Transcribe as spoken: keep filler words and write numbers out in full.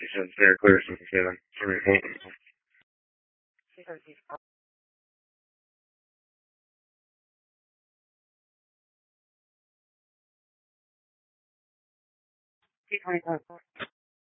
She said it's very clear, so she said I'm very important. She said she's T twenty-four.